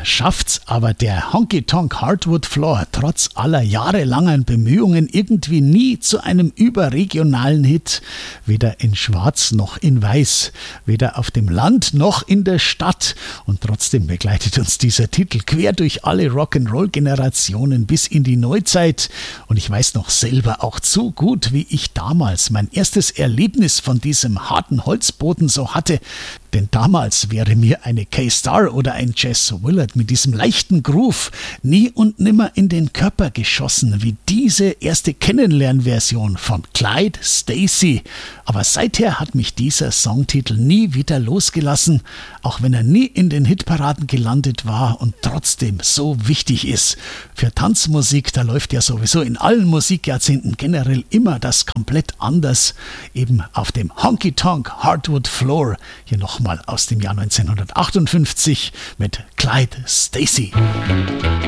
schafft's aber der Honky Tonk Hardwood Floor trotz aller jahrelangen Bemühungen irgendwie nie zu einem überregionalen Hit. Weder in Schwarz noch in Weiß, weder auf dem Land noch in der Stadt. Und trotzdem begleitet uns dieser Titel quer durch alle Rock'n'Roll-Generationen bis in die Neuzeit. Und ich weiß noch selber auch zu gut, wie ich damals mein erstes Erlebnis von diesem harten Holzboden so hatte. Denn damals wäre mir eine K-Star oder ein Jess Willard mit diesem leichten Groove nie und nimmer in den Körper geschossen, wie diese erste Kennenlernversion von Clyde Stacy. Aber seither hat mich dieser Songtitel nie wieder losgelassen, auch wenn er nie in den Hitparaden gelandet war und trotzdem so wichtig ist. Für Tanzmusik, da läuft ja sowieso in allen Musikjahrzehnten generell immer das komplett anders. Eben auf dem Honky Tonk Hardwood Floor, hier nochmal aus dem Jahr 1958 mit Clyde Stacy.